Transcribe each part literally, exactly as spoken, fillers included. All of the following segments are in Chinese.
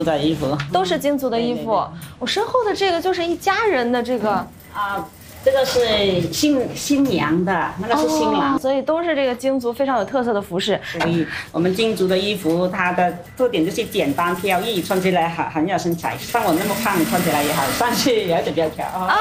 的衣服都是京族的衣服。对对对，我身后的这个就是一家人的这个啊。嗯这个是新新娘的，那个是新郎、 哦，所以都是这个京族非常有特色的服饰。 所以我们京族的衣服，它的特点就是简单飘逸，穿起来很很有身材。像我那么胖，穿起来也好，算是有点苗条啊。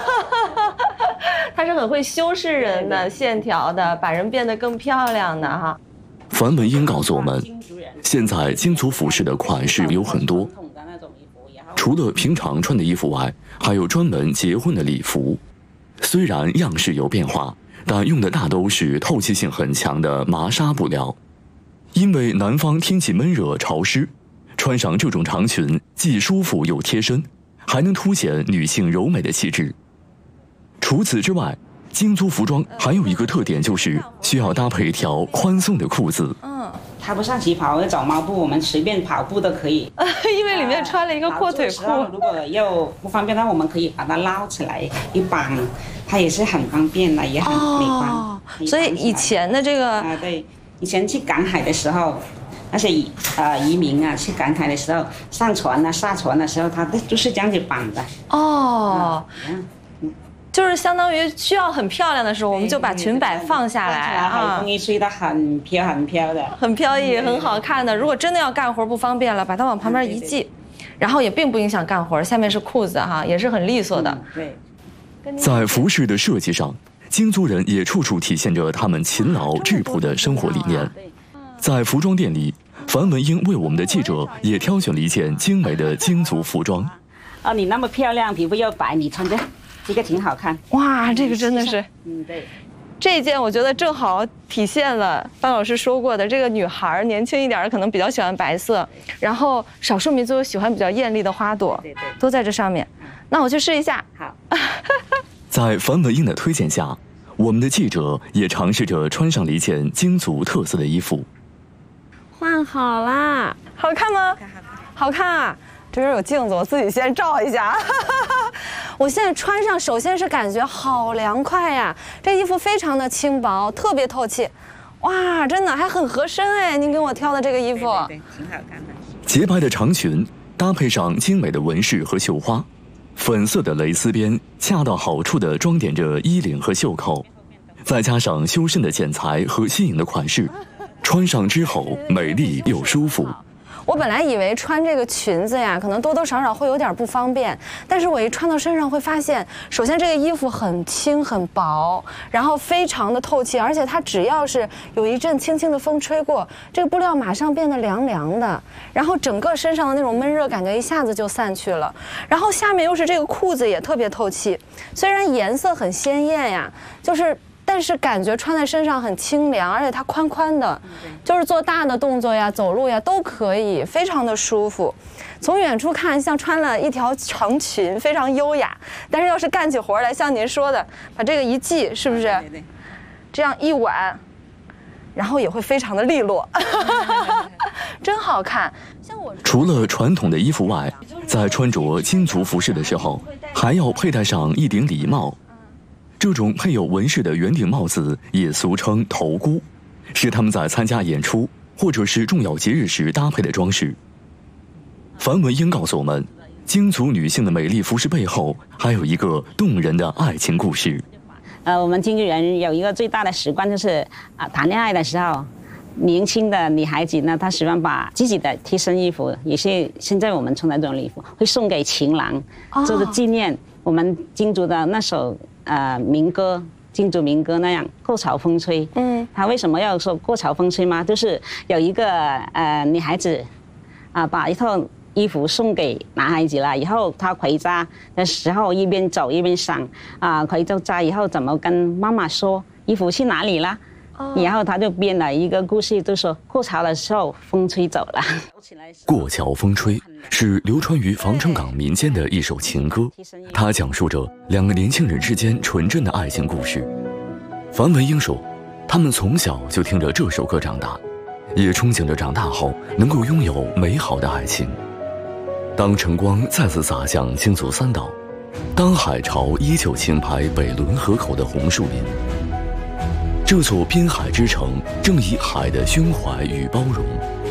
它是很会修饰人的线条的，把人变得更漂亮的哈。 樊文英告诉我们，现在京族服饰的款式有很多，除了平常穿的衣服外，还有专门结婚的礼服。虽然样式有变化，但用的大都是透气性很强的麻纱布料。因为南方天气闷热潮湿，穿上这种长裙既舒服又贴身，还能凸显女性柔美的气质。除此之外，京族服装还有一个特点，就是需要搭配一条宽松的裤子。 嗯， 它不像旗袍那种毛布，我们随便跑步都可以。 因为里面穿了一个阔腿裤。 如果又不方便，那我们可以把它捞起来一绑，它也是很方便的，也很美观。 哦，所以以前的这个啊，对，以前去赶海的时候，那些移呃移民啊，去赶海的时候，上船啊、下船的时候，它就是这样子绑的。 哦。 嗯就是相当于需要很漂亮的时候，我们就把裙摆放下来啊， 海风一吹它很飘很飘的， 很飘逸，很好看的。如果真的要干活不方便了，把它往旁边一系，然后也并不影响干活。下面是裤子哈，也是很利索的。 对， 在服饰的设计上，京族人也处处体现着他们勤劳质朴的生活理念。在服装店里，樊文英为我们的记者也挑选了一件精美的京族服装。 哦，你那么漂亮，皮肤又白，你穿着。这个挺好看哇，这个真的是， 嗯，对， 这件我觉得正好体现了范老师说过的，这个女孩年轻一点可能比较喜欢白色，然后少数民族又喜欢比较艳丽的花朵， 对对， 都在这上面。那我去试一下。 好。 在樊文英的推荐下，我们的记者也尝试着穿上了一件京族特色的衣服。 换好啦，好看吗？好看啊！这边有镜子，我自己先照一下。我现在穿上，首先是感觉好凉快呀，这衣服非常的轻薄，特别透气。哇，真的还很合身哎！您给我挑的这个衣服， 对，对，挺好看的。 洁白的长裙搭配上精美的纹饰和绣花，粉色的蕾丝边恰到好处地装点着衣领和袖口，再加上修身的剪裁和新颖的款式，穿上之后美丽又舒服。 我本来以为穿这个裙子呀，可能多多少少会有点不方便，但是我一穿到身上会发现，首先这个衣服很轻很薄，然后非常的透气，而且它只要是有一阵轻轻的风吹过，这个布料马上变得凉凉的，然后整个身上的那种闷热感觉一下子就散去了。然后下面又是这个裤子也特别透气，虽然颜色很鲜艳呀，就是。但是感觉穿在身上很清凉，而且它宽宽的，就是做大的动作呀、走路呀都可以，非常的舒服。从远处看像穿了一条长裙，非常优雅。但是要是干起活来，像您说的，把这个一系，是不是？对对。这样一挽，然后也会非常的利落，真好看。像我除了传统的衣服外，在穿着京族服饰的时候，还要佩戴上一顶礼帽。这种配有纹饰的圆顶帽子也俗称头箍，是他们在参加演出或者是重要节日时搭配的装饰。樊文英告诉我们，京族女性的美丽服饰背后还有一个动人的爱情故事。 呃，我们京剧人有一个最大的习惯，就是啊，谈恋爱的时候，年轻的女孩子呢，她喜欢把自己的贴身衣服，也是现在我们穿的这种礼服，会送给情郎，做的纪念。我们京族的那首呃民歌，京族民歌那样，过潮风吹。嗯，他为什么要说过潮风吹吗？就是有一个呃女孩子，啊、呃，把一套衣服送给男孩子了，以后他回家的时候一边走一边想，啊、呃，回到家以后怎么跟妈妈说衣服去哪里了？然后他就编了一个故事，就说过潮的时候风吹走了。 过桥风吹是流传于防城港民间的一首情歌，它讲述着两个年轻人之间纯真的爱情故事。樊文英说，他们从小就听着这首歌长大，也憧憬着长大后能够拥有美好的爱情。当晨光再次洒向京族三岛，当海潮依旧轻拍北仑河口的红树林，这座滨海之城正以海的胸怀与包容，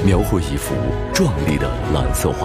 描绘一幅壮丽的蓝色画